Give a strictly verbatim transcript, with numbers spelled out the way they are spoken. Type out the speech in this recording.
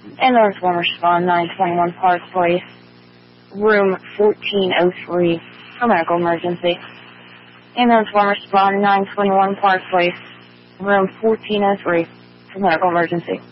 Ambulance one respond nine twenty-one Park Place, room fourteen oh three for medical emergency. Ambulance one respond nine twenty-one Park Place, room fourteen oh three for medical emergency.